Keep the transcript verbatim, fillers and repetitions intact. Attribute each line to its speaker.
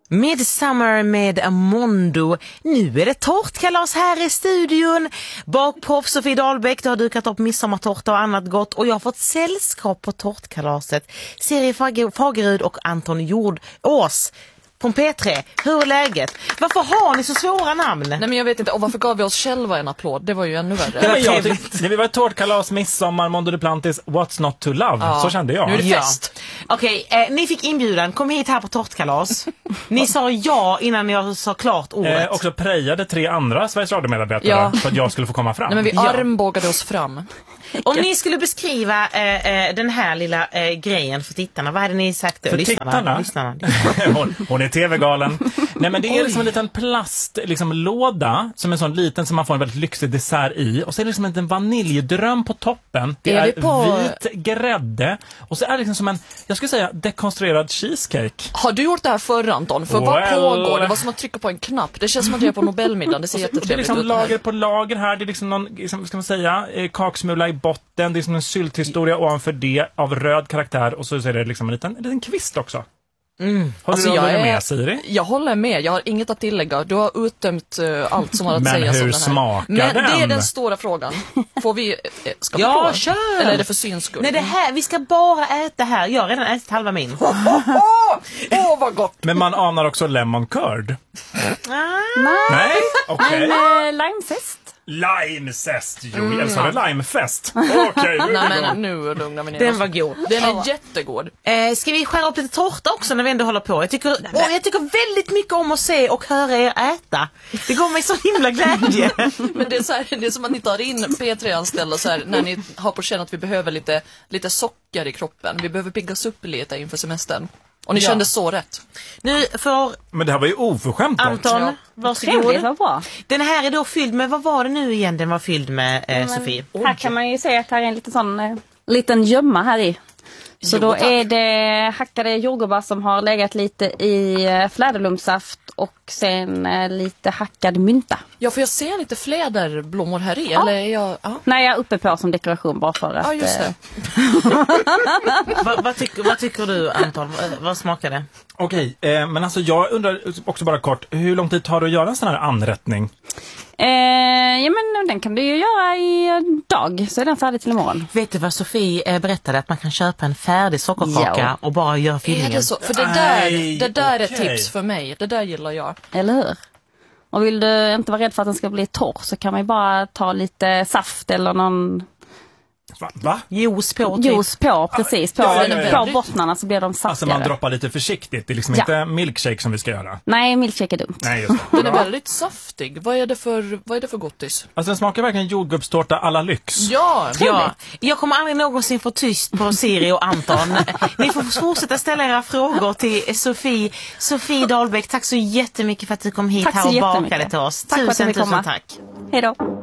Speaker 1: Midsummer med Mondo. Nu är det tårtkalas här i studion. Bakproff Sofie Dahlbäck, du har dukat upp midsommartårta och annat gott. Och jag har fått sällskap på tårtkalaset. Siri Fagerud och Anton Jordås från P tre. Hur är läget? Varför har ni så svåra namn?
Speaker 2: Nej, men jag vet inte. Och varför gav vi oss själva en applåd? Det var ju ännu värre.
Speaker 3: Det var jag tyckte, det var tårtkalas, midsommar, Mondo Duplantis, What's Not To Love. Ja. Så kände jag.
Speaker 2: Nu är det fest.
Speaker 1: Ja. Okej, eh, ni fick inbjudan. Kom hit här på tårtkalas. Ni sa ja innan jag sa klart ordet.
Speaker 3: Eh, också prejade tre andra Sveriges Radio-medarbetare
Speaker 2: Ja.
Speaker 3: för att jag skulle få komma fram.
Speaker 2: Nej, men vi
Speaker 1: Ja.
Speaker 2: armbågade oss fram.
Speaker 1: Om ni skulle beskriva eh, eh, den här lilla eh, grejen för tittarna, vad hade ni sagt?
Speaker 3: För
Speaker 1: Lyssnarna.
Speaker 3: tittarna?
Speaker 1: Lyssnarna.
Speaker 3: hon, hon är tv-galen. Nej, men det är liksom en liten plast liksom, låda som är sån liten som man får en väldigt lyxig dessert i. Och så är det liksom en liten vaniljedröm på toppen. Det är,
Speaker 2: är på...
Speaker 3: vit grädde. Och så är det liksom som en, jag skulle säga, dekonstruerad cheesecake.
Speaker 2: Har du gjort det här förr, Anton? För vad
Speaker 3: Well...
Speaker 2: pågår? Det var som att trycka på en knapp. Det känns som att jag är på Nobelmiddagen. Det ser jättetrevligt
Speaker 3: Det är liksom
Speaker 2: ut.
Speaker 3: lager på lager här. Det är liksom någon, liksom, ska man säga, eh, kaksmula i botten. Det är som en sylthistoria ovanför det av röd karaktär. Och så är det liksom en liten, en liten kvist också.
Speaker 1: Mm.
Speaker 3: Håller
Speaker 2: Alltså,
Speaker 3: du
Speaker 2: jag
Speaker 3: med,
Speaker 2: är-
Speaker 3: med Siri?
Speaker 2: Jag håller med, jag har inget att tillägga. Du har utdömt uh, allt som har att
Speaker 3: Men
Speaker 2: säga
Speaker 3: hur
Speaker 2: om den här.
Speaker 3: smakar
Speaker 2: Men det är
Speaker 3: den?
Speaker 2: den stora frågan. Får vi, eh, ska vi
Speaker 1: Ja,
Speaker 2: på?
Speaker 1: kör!
Speaker 2: Eller är det för syns skull?
Speaker 1: Nej, det här, vi ska bara äta här. Jag har redan ätit halva min.
Speaker 2: Åh, oh, vad gott!
Speaker 3: Men man anar också lemon curd.
Speaker 4: Nej,
Speaker 3: Nej? Okej.
Speaker 4: en eh, limefest.
Speaker 3: Limefest, jo. Eller så är det limefest. Okej, nu
Speaker 2: Nej,
Speaker 3: är det
Speaker 2: men nu lugnar vi ner
Speaker 1: Den
Speaker 2: oss.
Speaker 1: var god.
Speaker 2: Den är jättegod.
Speaker 1: Eh, ska vi skära upp lite tårta också när vi ändå håller på? Jag tycker, åh, jag tycker väldigt mycket om att se och höra er äta. Det går mig så himla glädje.
Speaker 2: Men det är, så här, det är som att ni tar in P tre-anställda så här, när ni har på känn att vi behöver lite, lite socker i kroppen. Vi behöver piggas upp lite inför semestern. Och ni
Speaker 1: Ja.
Speaker 2: kände så rätt.
Speaker 1: Nu får
Speaker 3: Men det här var ju oförskämt gott.
Speaker 1: Anton,
Speaker 2: Ja.
Speaker 1: varsågod.
Speaker 4: Trevligt, vad bra.
Speaker 1: Den här är då fylld med, vad var det nu igen den var fylld med, eh, Sofie?
Speaker 4: Här kan man ju se att här är en liten sån eh, liten gömma här i. Så
Speaker 2: Jo,
Speaker 4: då
Speaker 2: tack.
Speaker 4: är det hackade jordgubbar som har legat lite i eh, fläderlumsaft och sen eh, lite hackad mynta.
Speaker 2: Ja, för jag ser lite fläderblommor här i. Eller är jag... Ja.
Speaker 4: Nej, jag är uppe på som dekoration bara för att...
Speaker 2: Ja, just det.
Speaker 4: eh,
Speaker 1: vad, vad, tycker, vad tycker du, Anton? Vad, vad smakar det?
Speaker 3: Okej, eh, men alltså jag undrar också bara kort, hur lång tid tar det att göra en sån här anrättning?
Speaker 4: Eh, ja, men den kan du ju göra i en dag, så är den färdig till imorgon.
Speaker 1: Vet du vad Sofie eh, berättade? Att man kan köpa en färdig sockerkaka
Speaker 4: Ja.
Speaker 1: och bara göra
Speaker 2: Är
Speaker 1: fyllningen.
Speaker 2: det så? För det där,
Speaker 3: Nej,
Speaker 2: det där är
Speaker 3: okej.
Speaker 2: tips för mig. Det där gillar jag.
Speaker 4: Eller hur? Och vill du inte vara rädd för att den ska bli torr så kan man ju bara ta lite saft eller någon
Speaker 3: Va? Va?
Speaker 1: Juice på typ.
Speaker 4: juice på, precis, på,
Speaker 3: Ja, ja, ja.
Speaker 4: på bottnarna så blir de saftigare.
Speaker 3: Alltså man droppar lite försiktigt, det är liksom
Speaker 4: Ja.
Speaker 3: inte milkshake som vi ska göra.
Speaker 4: Nej, milkshake är dumt.
Speaker 3: Nej, just det.
Speaker 2: Den är
Speaker 3: Bra.
Speaker 2: väldigt saftig. Vad är det för, vad är det för gottis?
Speaker 3: Alltså den smakar verkligen jordgubbstårta alla lyx.
Speaker 2: Ja,
Speaker 1: Ja, jag kommer aldrig någonsin få tyst på Siri och Anton. Ni får fortsätta ställa era frågor till Sofie. Sofie Dahlbäck, tack så jättemycket för att du kom hit
Speaker 4: Tack
Speaker 1: här
Speaker 4: så
Speaker 1: och bakade
Speaker 4: jättemycket.
Speaker 1: till oss.
Speaker 4: Tack för att jag
Speaker 1: Tusen,
Speaker 4: fick
Speaker 1: tusen
Speaker 4: komma.
Speaker 1: tack.
Speaker 4: Hej då.